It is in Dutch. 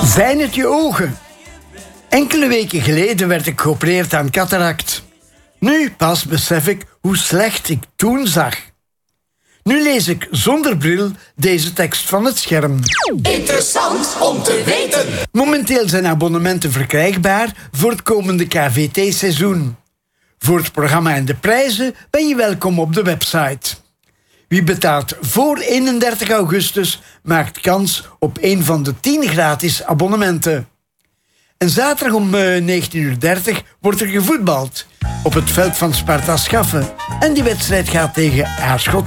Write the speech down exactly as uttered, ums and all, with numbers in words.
Zijn het je ogen? Enkele weken geleden werd ik geopereerd aan cataract. Nu pas besef ik hoe slecht ik toen zag. Nu lees ik zonder bril deze tekst van het scherm. Interessant om te weten. Momenteel zijn abonnementen verkrijgbaar voor het komende K V T-seizoen. Voor het programma en de prijzen ben je welkom op de website. Wie betaalt voor eenendertig augustus maakt kans op een van de tien gratis abonnementen. En zaterdag om uh, negentien uur dertig wordt er gevoetbald op het veld van Sparta Schaffen. En die wedstrijd gaat tegen Aarschot